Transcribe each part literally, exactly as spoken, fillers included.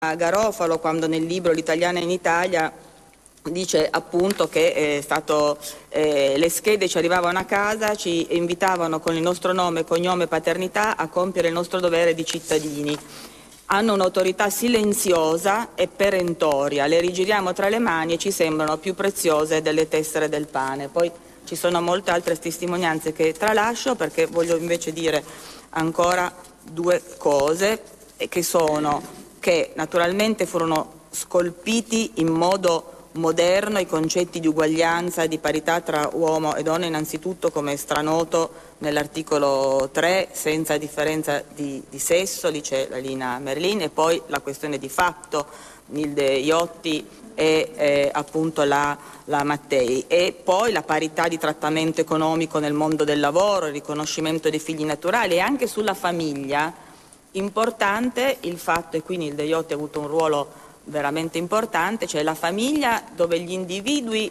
Garofalo, quando nel libro L'italiana in Italia dice appunto che è stato, eh, le schede ci arrivavano a casa, ci invitavano con il nostro nome, cognome e paternità a compiere il nostro dovere di cittadini. Hanno un'autorità silenziosa e perentoria, le rigiriamo tra le mani e ci sembrano più preziose delle tessere del pane. Poi ci sono molte altre testimonianze che tralascio, perché voglio invece dire ancora due cose, che sono che naturalmente furono scolpiti in modo moderno i concetti di uguaglianza e di parità tra uomo e donna, innanzitutto, come è stranoto, nell'articolo tre, senza differenza di, di sesso, lì c'è la Lina Merlin, e poi la questione di fatto, Nilde Iotti e eh, appunto la, la Mattei, e poi la parità di trattamento economico nel mondo del lavoro, il riconoscimento dei figli naturali, e anche sulla famiglia. Importante il fatto, e quindi il De Iotti ha avuto un ruolo veramente importante, cioè la famiglia dove gli individui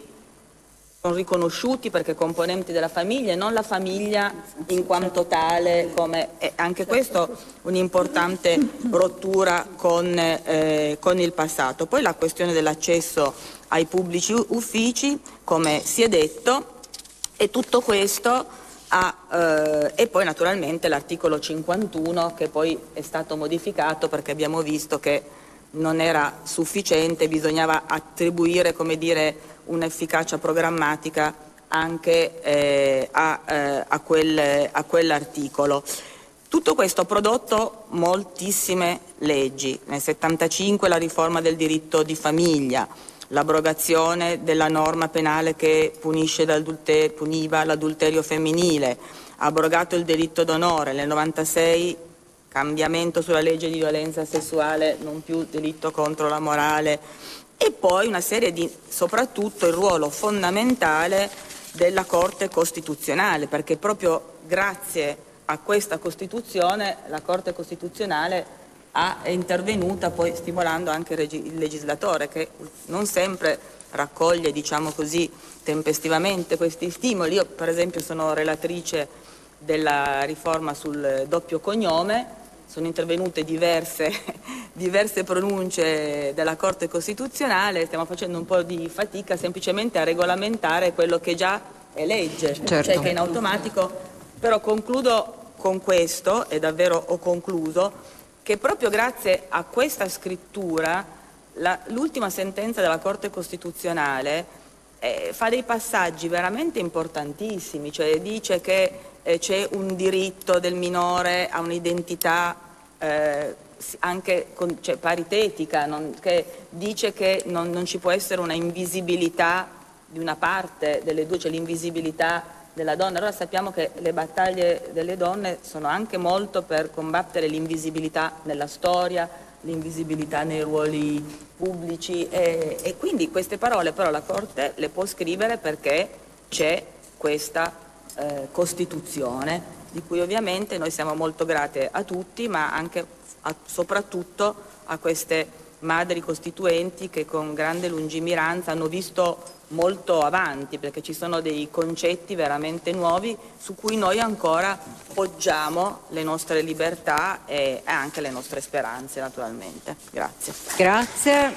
sono riconosciuti perché componenti della famiglia e non la famiglia in quanto tale, come è anche questo un'importante rottura con, eh, con il passato. Poi la questione dell'accesso ai pubblici uffici, come si è detto, e tutto questo Ah, eh, e poi naturalmente l'articolo cinquantuno, che poi è stato modificato perché abbiamo visto che non era sufficiente, bisognava attribuire, come dire, un'efficacia programmatica anche eh, a, eh, a, quel, a quell'articolo. Tutto questo ha prodotto moltissime leggi. Nel settantacinque la riforma del diritto di famiglia, l'abrogazione della norma penale che punisce l'adulter- puniva l'adulterio femminile, ha abrogato il delitto d'onore, nel novantasei cambiamento sulla legge di violenza sessuale, non più delitto contro la morale, e poi una serie di, soprattutto il ruolo fondamentale della Corte Costituzionale, perché proprio grazie a questa Costituzione la Corte Costituzionale ha, è intervenuta poi stimolando anche il legislatore, che non sempre raccoglie, diciamo così, tempestivamente questi stimoli. Io per esempio sono relatrice della riforma sul doppio cognome, sono intervenute diverse, diverse pronunce della Corte Costituzionale, stiamo facendo un po' di fatica semplicemente a regolamentare quello che già è legge, certo. Cioè che in automatico. Però concludo con questo, e davvero ho concluso, che proprio grazie a questa scrittura la, l'ultima sentenza della Corte Costituzionale eh, fa dei passaggi veramente importantissimi, cioè dice che eh, c'è un diritto del minore a un'identità eh, anche con, cioè, paritetica, non, che dice che non, non ci può essere una invisibilità di una parte delle due, cioè l'invisibilità della donna. Allora sappiamo che le battaglie delle donne sono anche molto per combattere l'invisibilità nella storia, l'invisibilità nei ruoli pubblici, e, e quindi queste parole però la Corte le può scrivere perché c'è questa eh, Costituzione, di cui ovviamente noi siamo molto grate a tutti, ma anche a, soprattutto a queste madri costituenti che con grande lungimiranza hanno visto molto avanti, perché ci sono dei concetti veramente nuovi su cui noi ancora poggiamo le nostre libertà e anche le nostre speranze, naturalmente. Grazie. Grazie,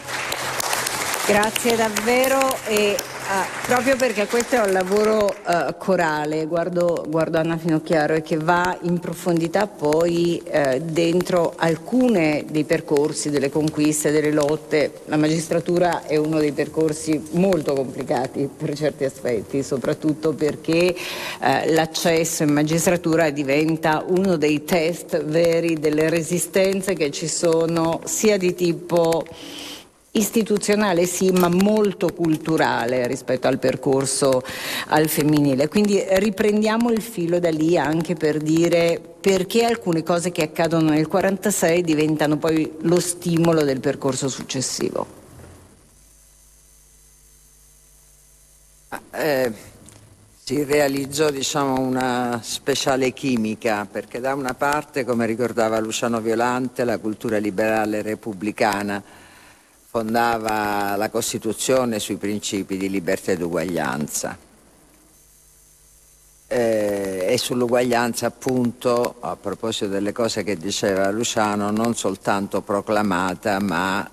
grazie davvero. E uh, proprio perché questo è un lavoro uh, corale, guardo, guardo Anna Finocchiaro, e che va in profondità poi uh, dentro alcune dei percorsi, delle conquiste, delle lotte. La magistratura è uno dei percorsi molto complicati per certi aspetti, soprattutto perché uh, l'accesso in magistratura diventa uno dei test veri delle resistenze che ci sono, sia di tipo istituzionale sì, ma molto culturale rispetto al percorso al femminile. Quindi riprendiamo il filo da lì, anche per dire perché alcune cose che accadono nel quarantasei diventano poi lo stimolo del percorso successivo. Eh, si realizzò, diciamo, una speciale chimica, perché da una parte, come ricordava Luciano Violante, la cultura liberale repubblicana fondava la Costituzione sui principi di libertà ed uguaglianza. eh, e sull'uguaglianza, appunto, a proposito delle cose che diceva Luciano, non soltanto proclamata ma